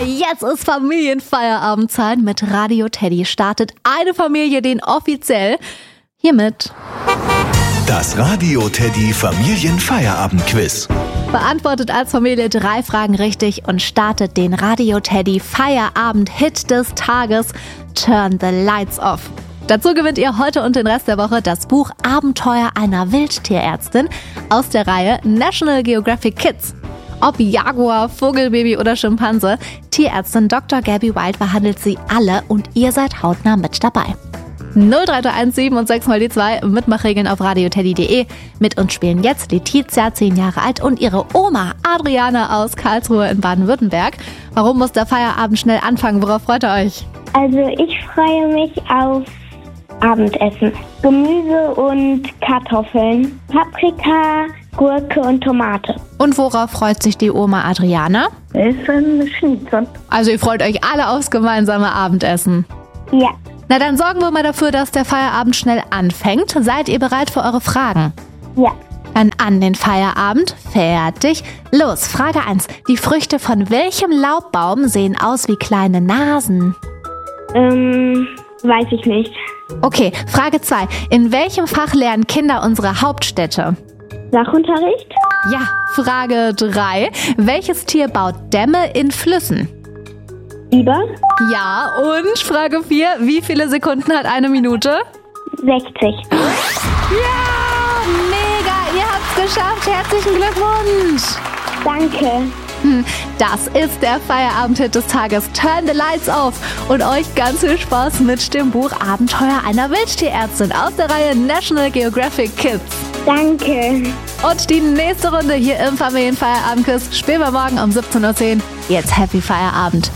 Jetzt ist Familienfeierabendzeit. Mit Radio Teddy startet eine Familie den offiziell hiermit. Das Radio Teddy Familienfeierabend-Quiz. Beantwortet als Familie 3 Fragen richtig und startet den Radio Teddy Feierabend-Hit des Tages Turn the Lights Off. Dazu gewinnt ihr heute und den Rest der Woche das Buch Abenteuer einer Wildtierärztin aus der Reihe National Geographic Kids. Ob Jaguar, Vogelbaby oder Schimpanse, Tierärztin Dr. Gabby Wild behandelt sie alle und ihr seid hautnah mit dabei. 03317 und 6 mal die 2, Mitmachregeln auf radioteddy.de. Mit uns spielen jetzt Letizia, 10 Jahre alt, und ihre Oma Adriana aus Karlsruhe in Baden-Württemberg. Warum muss der Feierabend schnell anfangen? Worauf freut ihr euch? Also ich freue mich auf Abendessen. Gemüse und Kartoffeln, Paprika, Gurke und Tomate. Und worauf freut sich die Oma Adriana? Ist ein Schnitzel. Also ihr freut euch alle aufs gemeinsame Abendessen. Ja. Na dann sorgen wir mal dafür, dass der Feierabend schnell anfängt. Seid ihr bereit für eure Fragen? Ja. Dann an den Feierabend. Fertig. Los, Frage 1. Die Früchte von welchem Laubbaum sehen aus wie kleine Nasen? Weiß ich nicht. Okay, Frage 2. In welchem Fach lernen Kinder unsere Hauptstädte? Sachunterricht? Ja, Frage 3. Welches Tier baut Dämme in Flüssen? Biber? Ja, und Frage 4. Wie viele Sekunden hat eine Minute? 60. Ja, mega, ihr habt's geschafft. Herzlichen Glückwunsch. Danke. Das ist der Feierabend-Hit des Tages. Turn the Lights Off. Und euch ganz viel Spaß mit dem Buch Abenteuer einer Wildtierärztin aus der Reihe National Geographic Kids. Danke. Und die nächste Runde hier im Familienfeierabend-Quiz spielen wir morgen um 17:10 Uhr. Jetzt Happy Feierabend.